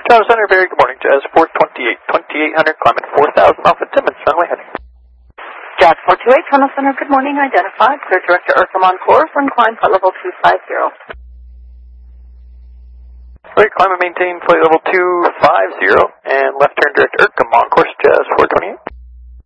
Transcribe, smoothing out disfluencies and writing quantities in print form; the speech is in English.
Tower Center, very good morning. Jazz 428, 2800, climbing 4000 off at Timmins, runway heading. Jazz 428, Tunnel Center, good morning. Identified. Clear Director Urcum on course and climb flight level 250. Right, climb and maintain flight level 250, and left turn Director Urcum on course, Jazz 428.